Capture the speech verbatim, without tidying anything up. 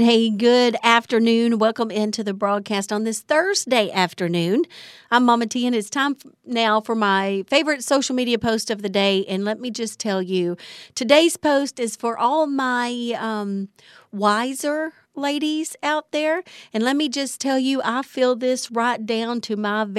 Hey, good afternoon. Welcome into the broadcast on this Thursday afternoon. I'm Mama T, and it's time now for my favorite social media post of the day. And let me just tell you, today's post is for all my um, wiser ladies out there. And let me just tell you, I feel this right down to my